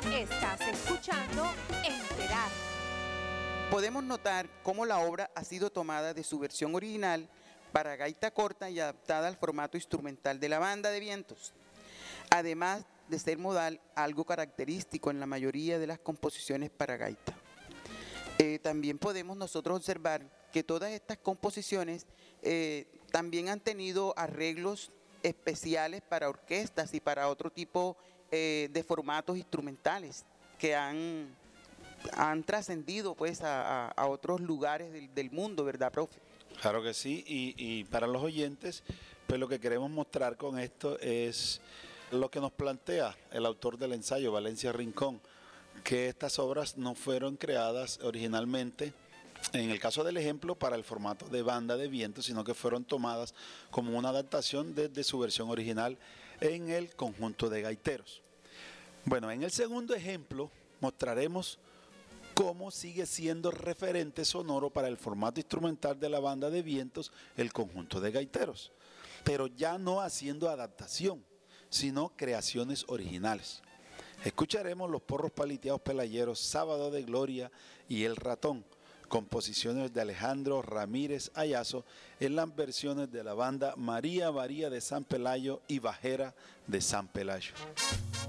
Estás escuchando Enterar. Podemos notar cómo la obra ha sido tomada de su versión original para gaita corta y adaptada al formato instrumental de la banda de vientos, además de ser modal, algo característico en la mayoría de las composiciones para gaita. También podemos nosotros observar que todas estas composiciones también han tenido arreglos especiales para orquestas y para otro tipo de formatos instrumentales que han trascendido pues a otros lugares del mundo, ¿verdad, profe? Claro que sí, y para los oyentes, pues lo que queremos mostrar con esto es lo que nos plantea el autor del ensayo, Valencia Rincón, que estas obras no fueron creadas originalmente, en el caso del ejemplo, para el formato de banda de viento, sino que fueron tomadas como una adaptación desde su versión original en el conjunto de gaiteros. Bueno, en el segundo ejemplo mostraremos cómo sigue siendo referente sonoro para el formato instrumental de la banda de vientos el conjunto de gaiteros, pero ya no haciendo adaptación, sino creaciones originales. Escucharemos los porros paliteados pelayeros Sábado de Gloria y El Ratón, composiciones de Alejandro Ramírez Ayazo en las versiones de la banda María María de San Pelayo y Bajera de San Pelayo.